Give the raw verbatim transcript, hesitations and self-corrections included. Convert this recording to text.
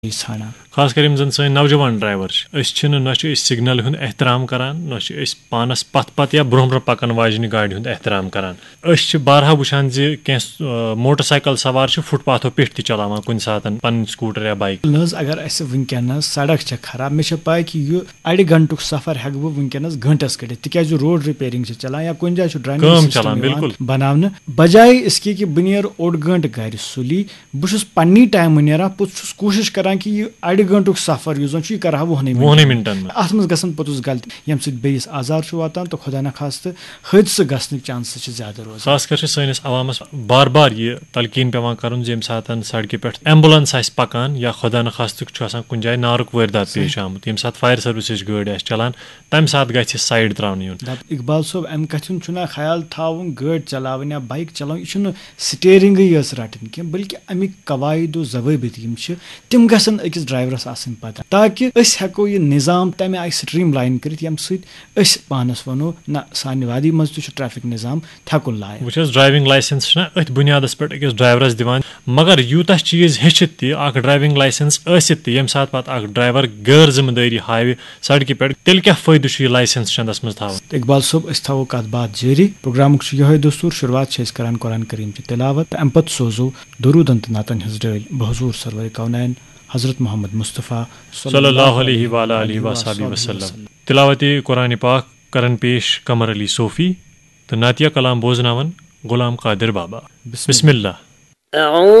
ठाना खास कर जन सन नौजवान ड्राइवर ना सिग्नल हुंद एहतराम करान ना पानस पत पत या ब्रोह ब्रोह पकन वाजन गाड़ी हुंद एहतराम करान बारहा वुचान ज मोटरसाइकिल सवार फुटपाथों पे चलावान कुन सात पन स्कूटर या बाइक अगर वनकस सड़क खराब मे पाई कि यह अड़ घंटुक सफर हेक बह वनकस घंटस कड़ तिक रोड रिपेयरिंग चलान या कुन जाए ड्रेनेज सिस्टम बनाने बजाय इसकी कि बह नीर ओड घंट गर सुली बहुत पन्नी टाइम नेरान पुत कोशिश करान कि यह अड़ घंटुक सफर यह जन कर वुहन मिनटन अत मज गसन पोतुस गलती यम सत बेस आजार वातान तो खुदा न खास्त हादसा गसन चांसेस ज्यादा रोजान खास कर सैनिस अवामस बार बार यह तलकीन पेवान करन यम सात सड़क पे एम्बुलेंस आस पकान या खुदा न खास्त कुन जाए नारुक वारदात पेश आमुत यम सात फायर सर्विस गाड़ी चलान तम सात गि साइड त्रावन यून इकबाल सोब अम कथन ख्याल थावन गाड़ी चलावन या बाइक चलावन यह स्टेयरिंग यस रटन कह बल्कि अमिक कवायद जवाबित तम गसन अकिस ड्राइवरस आसन पता ताकि अस हेको यह निज़ाम तमे आई स्ट्रीम लाइन करित यम सत अस पानस वनो ना सानि वादी मज तो ट्रैफिक निज़ाम थकुन लायक वुचस ड्राइविंग लाइसेंस ना अथ बुनियादस पे अकिस ड्राइवरस दिवान मगर यूता चीज हेचित ति अख ड्राइविंग लाइसेंस आसित ति यम सात पत अख ड्राइवर गैर जिम्मेदारी हावे सड़क पे तेल क्या फायदे छु लाइसेंस चंदस मज थाव इकबाल सोब अस थावो कत बात जारी प्रोग्रामुक छु यह दोस्तोर शुरुआत छ करान कुरान करीम की तिलावत अम पत सोजो दुरूद नातन हिज डल बहजूर सरवर कौनैन हज़रत मोहम्मद मुस्तफ़ा सल्लल्लाहु अलैहि वसल्लम तिलावती कुरान पाक करन पेश कमर अली सोफ़ी तो नातिया कलाम बोजनावन गुलाम कादिर बाबा बिस्मिल्लाह।